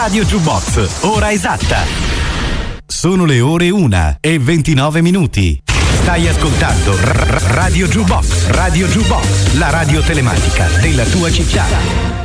Radio Jukebox, ora esatta. Sono le ore 1:29. Stai ascoltando Radio Jukebox, la radio telematica della tua città.